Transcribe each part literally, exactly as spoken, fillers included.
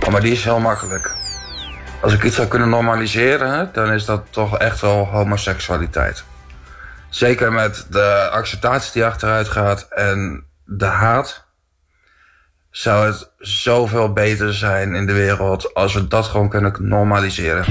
Oh, maar die is heel makkelijk. Als ik iets zou kunnen normaliseren, dan is dat toch echt wel homoseksualiteit. Zeker met de acceptatie die achteruit gaat en de haat, zou het zoveel beter zijn in de wereld als we dat gewoon kunnen normaliseren.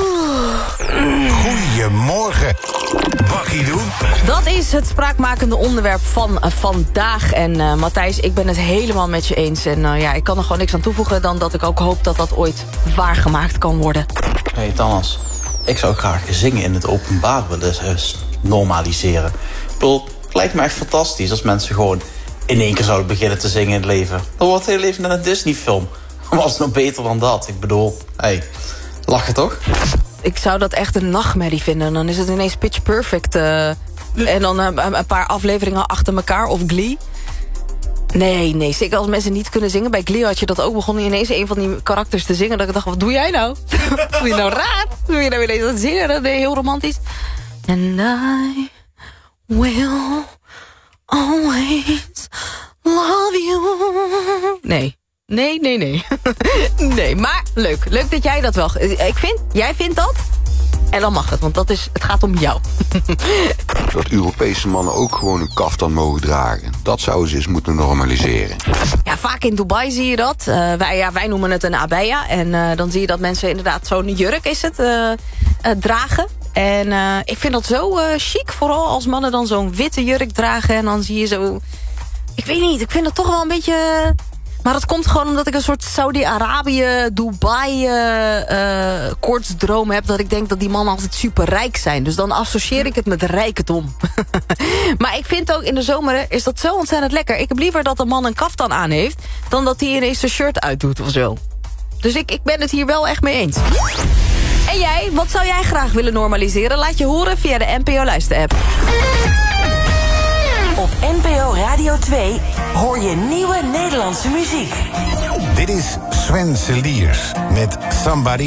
Goedemorgen, Bakkie doen. Dat is het spraakmakende onderwerp van uh, vandaag. En uh, Matthijs, ik ben het helemaal met je eens. En uh, ja, ik kan er gewoon niks aan toevoegen dan dat ik ook hoop dat dat ooit waargemaakt kan worden. Hé hey, Thomas, ik zou graag zingen in het openbaar willen normaliseren. Ik bedoel, het lijkt me echt fantastisch als mensen gewoon in één keer zouden beginnen te zingen in het leven. Dan wordt het hele leven net een Disney-film. Was het nog beter dan dat? Ik bedoel, hé, hey, lachen toch? Ik zou dat echt een nachtmerrie vinden. Dan is het ineens pitch perfect. Uh, en dan uh, een paar afleveringen achter elkaar. Of Glee. Nee, nee. Zeker als mensen niet kunnen zingen. Bij Glee had je dat ook. Begon ineens een van die karakters te zingen. Dat ik dacht, wat doe jij nou? Doe je nou raar? Doe je nou ineens dat zingen? Dat deed heel romantisch. And I will always love you. Nee. Nee, nee, nee. Nee, maar leuk. Leuk dat jij dat wel... Ik vind, jij vindt dat? En dan mag het, want dat is, het gaat om jou. Dat Europese mannen ook gewoon een kaftan mogen dragen. Dat zouden ze eens moeten normaliseren. Ja, vaak in Dubai zie je dat. Uh, wij, ja, wij noemen het een abaya. En uh, dan zie je dat mensen inderdaad zo'n jurk is het, uh, uh, dragen. En uh, ik vind dat zo uh, chic, vooral als mannen dan zo'n witte jurk dragen. En dan zie je zo... Ik weet niet, ik vind dat toch wel een beetje... Maar dat komt gewoon omdat ik een soort Saudi-Arabië, Dubai uh, uh, koortsdroom heb. Dat ik denk dat die mannen altijd super rijk zijn. Dus dan associeer ik het met rijkdom. Maar ik vind ook in de zomer is dat zo ontzettend lekker. Ik heb liever dat een man een kaftan aan heeft dan dat hij ineens zijn shirt uitdoet of zo. Dus ik, ik ben het hier wel echt mee eens. En jij, wat zou jij graag willen normaliseren? Laat je horen via de N P O Luister-app. Op N P O Radio twee hoor je nieuwe Nederlandse muziek. Dit is Sven Seliers met Somebody